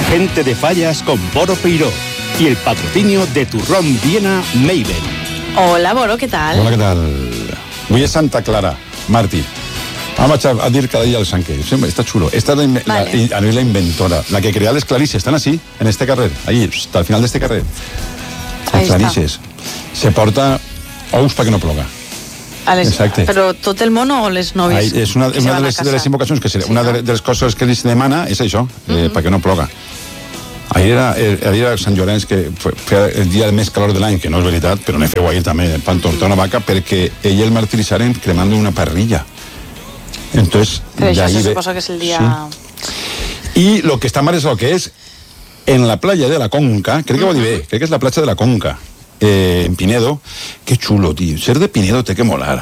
Gente de Fallas con Boro Peiró y el patrocinio de Turrón Viena Meiben. Hola, Boro, ¿qué tal? Hola, ¿qué tal? Avui és Santa Clara, Martí. Vamos a dir cada día el San que está chulo. Esta es la inventora, la que crea les clarisses. Están así, en este carrer, allí, hasta el final de este carrer. Les clarisses. Se porta ous perquè no ploga. Exacte. Però tot el món o les nòvies? És una de les invocacions que una de les coses que li se demana és això, perquè no ploga. Ahir era Sant Llorenç, que feia el dia més calor de l'any, que no és veritat, però ne feu ahir també, van tortar una vaca perquè ell el martiritzaren cremant una parrilla. Entonces, però això se suposa que és el dia... Sí. I lo que està mal és lo que és en la playa de la Conca, crec que ho ha dit bé, crec que és la platja de la Conca, en Pinedo. Que xulo, tio. Ser de Pinedo té que molar.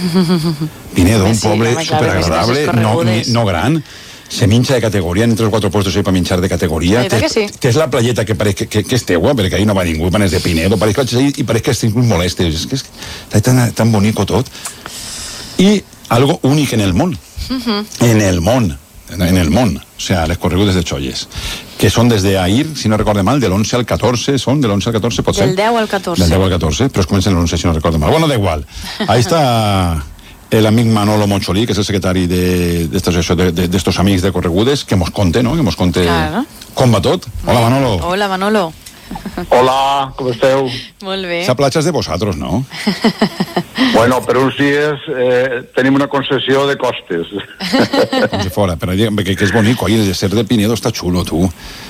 Pinedo, un poble superagradable, no gran, se minxa de categoria, entre els 4 puestos hay para minxar de categoria. Que és la playeta que pareix que és teua, perquè ahí no va ningú, van és de Pinedo, pareix que vaig ahí i pareix que estic moleste. És que està tan bonico tot. I algo únic en el món. En el món. O sea, les corregudes de Cholles, que són des d'ahir, si no recorde mal, de l'11 al 14, són de l'11 al 14, pot ser? Del 10 al 14. Del 10 al 14, però es comencen l'11, si no recorde mal. Bueno, da igual. Ahí está el amic Manolo Moncholí, que és el secretari d'estos amics de corregudes, que mos conte, ¿no? Que mos conte com va tot. Hola, Manolo. Hola, Manolo. Hola, com esteu? Molt bé. Esa platja és de vosaltres, no? Bueno, per uns dies tenim una concessió de costes. Com si fora, però que és bonic, oi, el ser de Pinedo està xulo, tu.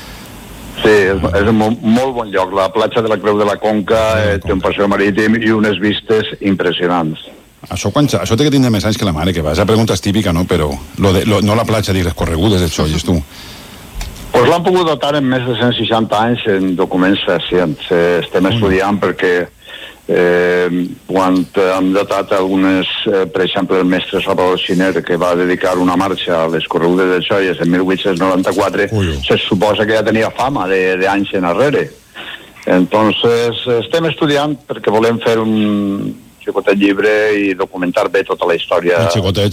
Sí, és un molt bon lloc. La platja de la Creu de la Conca té un passeig marítim i unes vistes impressionants. Això té que tindre més anys que la mare que va. Esa pregunta és típica, no? Però no la platja, dic, les corregudes de Cholles, tu. Pues l'han pogut dotar en més de 160 anys en documents fehacients. Estem estudiant perquè quan hem datat algunes, per exemple, el mestre Salvador Xiner, que va dedicar una marxa a les corregudes de Cholles en 1894, se suposa que ja tenia fama d'anys enrere. Entonces, estem estudiant perquè volem fer un xicotet llibre i documentar bé tota la història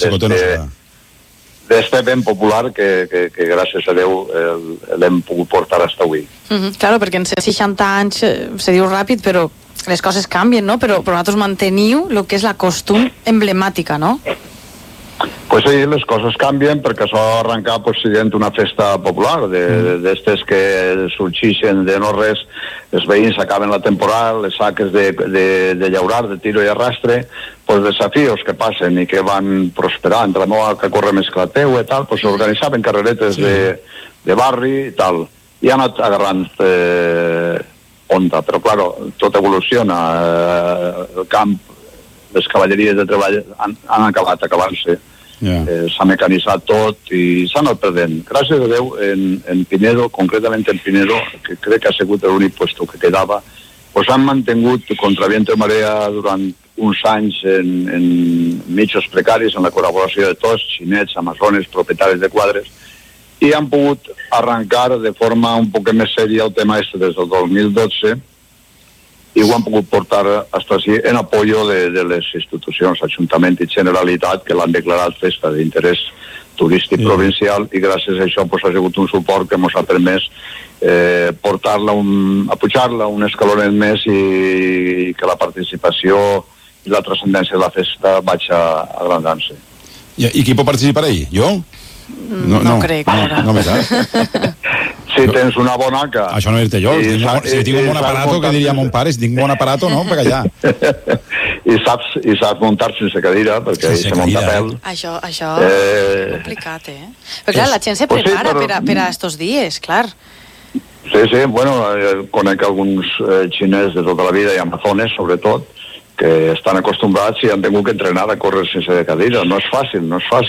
d'este ben popular que gràcies a Déu l'hem pogut portar fins avui. Claro, perquè en 160 anys se diu ràpid, però les coses canvien, no? Però vosaltres manteniu el que és la costum emblemàtica, no? Pues sí, les coses canvien perquè això ha arrencat sent una festa popular d'estes que sorgeixen de no res. Els veïns acaben la temporada, les saques de llaurar, de tiro i arrastre, pues desafios que passen i que van prosperant. La meva que corre més que la teua i tal, pues s'organitzaven carreretes de barri i tal. I han anat agarrant onda, però claro, tot evoluciona. El camp, les cavalleries de treball han acabat acabant-se. S'ha mecanitzat tot i s'ha anat perdent. Gràcies a Déu, en Pinedo, concretament en Pinedo, que crec que ha sigut l'únic puesto que quedava, pues han mantingut contra viento i marea durant uns anys en mitjos precaris, en la col·laboració de tots, xinets, amazones, propietaris de quadres, i han pogut arrencar de forma un poc més sèria el tema este des del 2012 i ho han pogut portar fins així en apoyo de les institucions, Ajuntament i Generalitat, que l'han declarat festa d'interès turístic provincial, i gràcies a això ha sigut un suport que ens ha permès portar-la, pujar-la un escalonet més i que la participació i la transcendència de la festa vagi agrandant-se. I qui pot participar ahí? Jo? No crec. No me saps. Si tens una bonaca... Això no dir-te jo. Si tinc un bon aparato, que diria mon pare, si tinc un bon aparato, no, per allà. I saps muntar sense cadira, perquè se munta pèl. Això és complicat, Però clar, la gent se prepara per a estos dies, clar. Sí, bueno, conec alguns xinès de tota la vida i amazones, sobretot, que estan acostumbrats i han tingut que entrenar a córrer sense cadira. No és fàcil.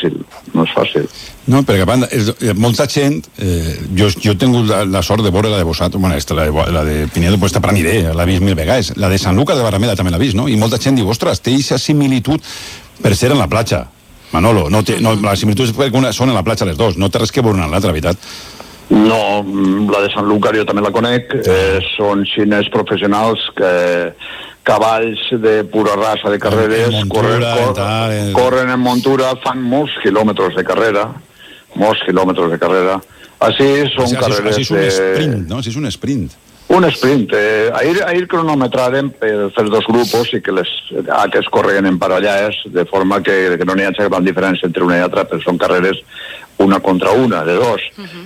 No, perquè a banda, molta gent, jo he tingut la sort de veure la de vosaltres, bueno, la de Pinedo, pues està per aniré, l'ha vist 1000 vegades. La de Sant Lucas de Barrameda també l'ha vist, no? I molta gent diu, ostres, té aquesta similitud per ser en la platja. Manolo, la similitud és perquè són en la platja les dos, no té res que veure en l'altra, veritat. No, la de Sant Lucas jo també la conec, són xinès professionals que cavalls de pura raça de carreres, corren en muntura, fan molts quilòmetres de carrera, molts quilòmetres de carrera. Així són carreres... Així és un sprint, no? Així és un sprint. Un sprint. Ahir cronometrarem per fer dos grupos i que aquests correguen emparellades, de forma que no n'hi hagi gran diferència entre una i altra, però són carreres una contra una, de dos.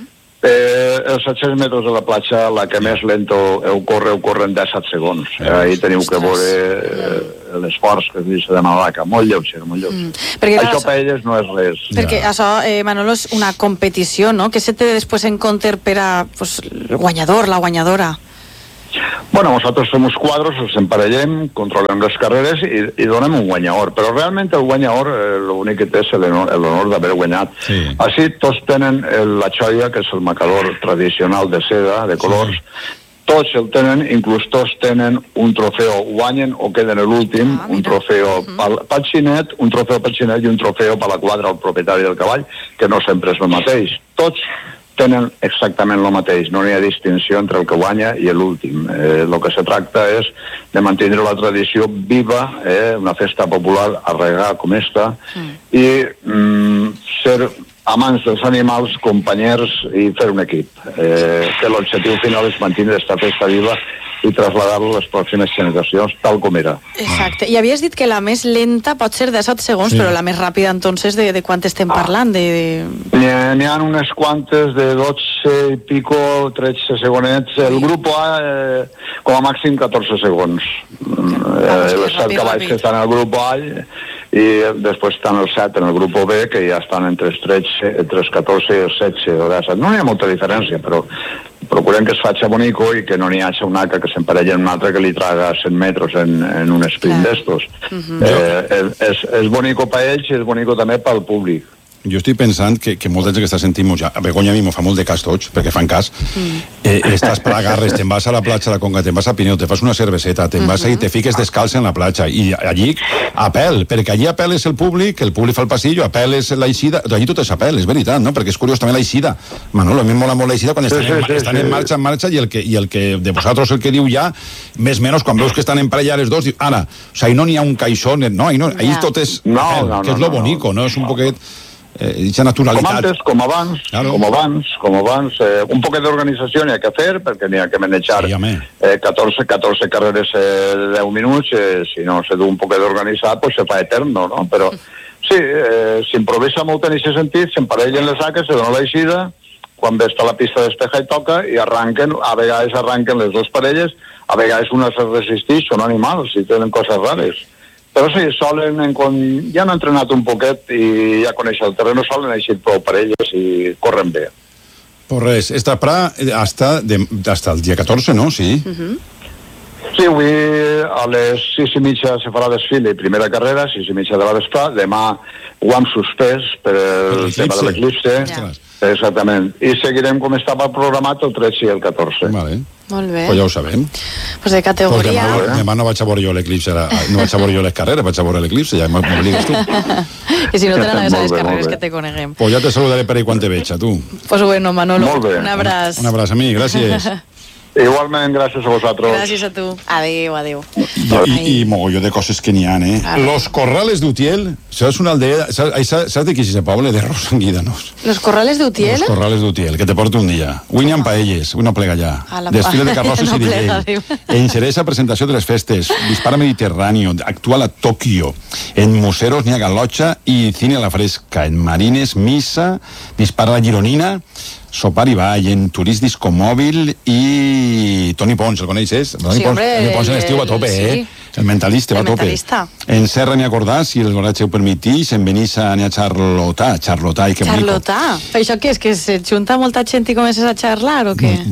Els 700 metres de la platja, la que més lento corren 17 segons. Ahir teniu que veure l'esforç que es diu de Malaca, molt lleuger, molt lleuger. Això per elles no és res. Perquè això, Manolo, és una competició, no? Què se té després en compte per a el guanyador, la guanyadora? Bueno, nosaltres fem uns quadros, els emparellem, controlem les carreres i donem un guanyador. Però realment el guanyador l'únic que té és l'honor d'haver guanyat. Sí. Així tots tenen la xoia, que és el marcador tradicional de seda, de colors. Tots el tenen, inclús tots tenen un trofeu, guanyen o queden l'últim, un trofeu pel xinet, un trofeu pel xinet i un trofeu per la quadra al propietari del cavall, que no sempre és el mateix. Tots tenen exactament el mateix, no hi ha distinció entre el que guanya i l'últim. El que se tracta és de mantenir la tradició viva, una festa popular arraigada com esta, i ser amants dels animals, companys i fer un equip. Que l'objectiu final és mantenir aquesta festa viva i traslladar-lo a les pròximes generacions tal com era. Exacte. I havies dit que la més lenta pot ser de 7 segons, però la més ràpida, entonces, de quant estem parlant? N'hi ha unes quantes de 12 i pico, 13 segonets. El grup A, com a màxim, 14 segons. Els 7 cavalls que estan al grup A i després estan els 7 en el grup B, que ja estan entre els 14 i els 16. No hi ha molta diferència, però procurem que es faci bonico i que no n'hi hagi un altre que s'emparelli en un altre que li traga 100 metres en un sprint d'estos. És bonico per ells i és bonico també pel públic. Jo estic pensant que molta gent que està sentint ja, a Begoña a mi m'ho fa molt de cas tots, perquè fan cas, estàs per agarres, te'n vas a la platja de Conca, te'n vas a Pineu, te fas una cerveseta, te'n vas i te fiques descalç en la platja, i allí a pèl, perquè allí a pèl és el públic fa el passillo, a pèl és l'eixida, allí tot és a pèl, és veritat, no? Perquè és curiós també l'eixida. Manolo, a mi em mola molt l'eixida quan estan en marxa, i el que de vosaltres el que diu ja, més o menys quan veus que estan en parella els dos, diu, ara, o sigui, no n'hi ha un caixó, no, allí tot és a pèl, que és lo bonico, no? És un poquet dicha naturalitat. Com abans, un poquet d'organització n'hi ha que fer, perquè n'hi ha que manejar 14 carreres de 10 minuts, si no se du un poquet d'organitzar, pues se fa eterno, no? Però sí, s'improvisa molt en aquest sentit, s'emparellen les saques, se dona l'eixida, quan ve està la pista despeja i toca, i arranquen, a vegades arranquen les dues parelles, a vegades una se resisteix, són animals, i tenen coses rares. Però sí, ja han entrenat un poquet i ja coneixen el terreno, solen eixir prou parelles i corren bé. Pues res, esta pra hasta el dia 14, no? Sí. Sí, avui a les 6:30 se farà desfile i primera carrera, 6:30 de la vesprà. Demà ho hem suspès per el tema de l'eclipse. Exactament. I seguirem com estava programat el 13 i el 14. Vale. Molt bé. Pues ja ho sabem. Pues de categoria. Demà no vaig a veure jo l'eclipse, no vaig a veure jo les carreres, vaig a veure l'eclipse, ja m'obligues tu. I si no te n'anaves a les carreres que te coneguem. Pues ja te saludaré per ahí quan te veig, a tu. Pues bueno, Manolo, un abraç. Un abraç a mi, gràcies. Igualment, gràcies a vosaltres. Gràcies a tu. Adéu. I mogolló de coses que n'hi ha, Los Corrales d'Utiel, saps una aldea, saps de qui és ese poble? De Rosanguídanos. Los Corrales d'Utiel? Los Corrales d'Utiel, que te porto un dia. William Paelles, una plega allà. Desfile de carrosses i DJ. Enxeresa presentació de les festes. Dispara Mediterráneo, actual a Tòquio. En Museros n'hi ha galotxa i cine a la fresca. En Marines, missa, dispara la Gironina, sopar i ball, en Turist Discomòbil i Toni Pons, el coneixes? Sí, hombre. Toni Pons en estiu va a tope, El mentalista va a tope. En Serra n'hi ha Cordà, si el horatge ho permitís, en Benissa n'hi ha Charlotà, i que bonico. Charlotà? Això què és? Que se junta molta gent i comences a xarlar o què?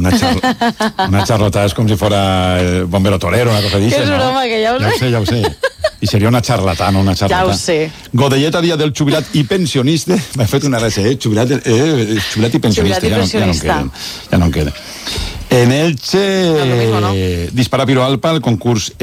Una Charlotà és com si fora el bombero torero, una cosa d'això, no? Que és broma, que ja ho sé. I seria una charlatana, una charlatana. Ja ho sé. Godelleta, dia del jubilat i pensionista. M'ha fet una res, jubilat i pensionista. Ja no en queda. En Elche, dispara Piro Alpa, el concurs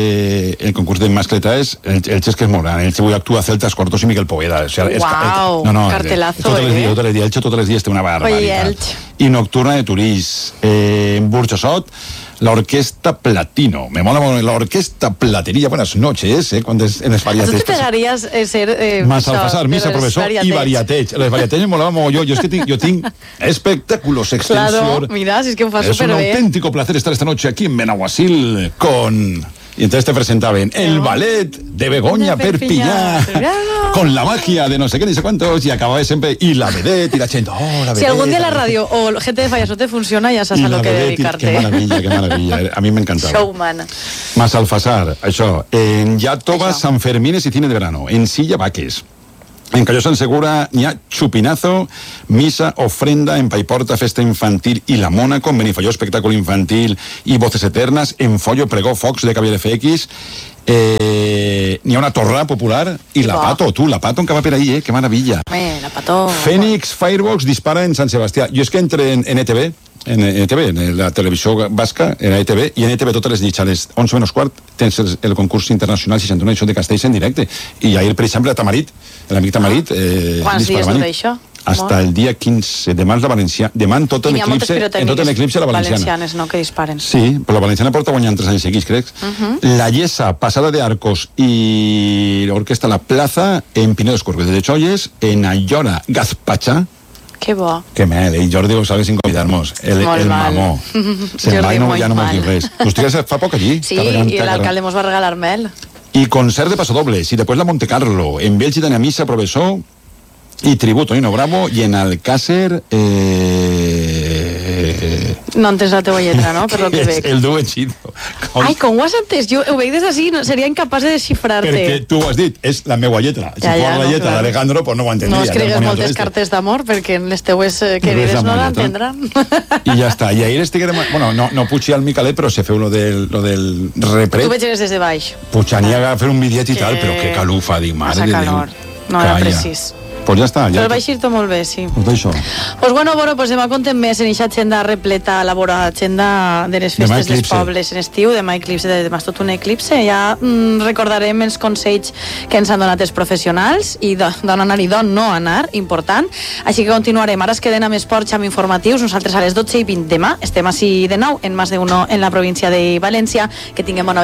de mascleta és Elche és que és molt gran. Elche avui actua Celtas Cortos i Miguel Poveda. Uau, cartelazo, Totes les dies, Elche totes les dies té una barra. I Nocturna de Turís. En Burxassot, la Orquesta Platino. Me mola la Orquesta Platería. Buenas noches, cuando en les variateig. Tu te pegaries ser... Mas Alfasar, missa, professor i variateig. Les variateig em molava mogolló. Jo tinc espectáculos, extensión. Claro, mira, si es que ho fa Es un superbé. auténtico placer estar esta noche aquí en Benaguasil con... Y entonces te presentaban el ballet de Begoña Perpiñá, con la magia de no sé qué ni sé cuántos, y acababa siempre, y la vedette, y la gente, oh, la vedette. Si algún día la radio o gente de Fallas no te funciona, ya sabes a lo que dedicarte. Qué maravilla. A mí me encantaba. Showman. Mas Alfasar, això. En Yàtova, San Fermines y cine de verano. En Silla, Vaques. En Calló Sant Segura n'hi ha Chupinazo, misa, ofrenda, en Paiporta, festa infantil i la Mónaco, en Benifalló, espectáculo infantil i voces eternas, en Follo, pregó, Fox de Caviar FX, n'hi ha una torra popular i la Pato, la Pato encara va per ahí, que maravilla. La Pato. Fénix Firebox dispara en Sant Sebastià. Jo és que entré en ETV, en la televisió basca, en ETV, i en ETV totes les nits a les 11 menys quart tens el concurs internacional 61 edició de Castells en directe, i ahir, per exemple, a Tamarit, l'amic Tamarit, quants dies dura això? Hasta el dia 15 de març la Valencià, demà en tot l'eclipse la valenciana. Valencianes, no?, que disparen. Sí, però la valenciana porta guanyant 3 anys seguits, crec. La Yesa, Pasada de Arcos i l'orquestra La Plaza en Pinedo Escorpio de Cholles, en Ayora, Gazpacha. Que bo. Que mal, Jordi ho sabe sin convidar-nos. El mamó. Se'n va i ja no m'ho diu res. Tu estigues fa poc allí. Sí, i l'alcalde mos va regalar mel. I concert de pasodobles, i després la Monte Carlo, en Bèlgida, a missa, professor, y tributo Nino Bravo, y en Alcácer no entens la teva lletra, no? Per lo que veig. El duo hechizo. Ai, com ho has entès? Jo ho veig des d'ací, seria incapaç de desxifrar-te. Perquè tu ho has dit, és la meua lletra. Si fos la lletra d'Alejandro, pues no ho entendria. No escrigues moltes cartes d'amor, perquè les teues querides no l'entendran. I ja està. I ahir estiguem... Bueno, no puig al Micalet, però se feu lo del repret. Tu veig des de baix. Puigania a fer un bitllet i tal, però que calufa, dic, mare de Déu. Massa calor. No era precís. Pues ja està. Però va eixir tot molt bé, sí. Pues d'això. Pues bueno, pues demà contem més en eixa agenda repleta, la vora agenda de les festes dels pobles en estiu, demà eclipse, demà és tot un eclipse, ja recordarem els consells que ens han donat els professionals i d'on anar i d'on no anar, important, així que continuarem. Ara es queden amb esports, amb informatius, nosaltres a les 12:20 demà estem així de nou en Más de Uno en la província de València, que tinguem bona